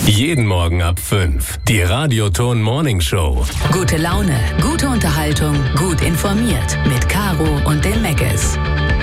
Jeden Morgen ab 5. Die Radioton Morning Show. Gute Laune, gute Unterhaltung, gut informiert. Mit Caro und den Meckes.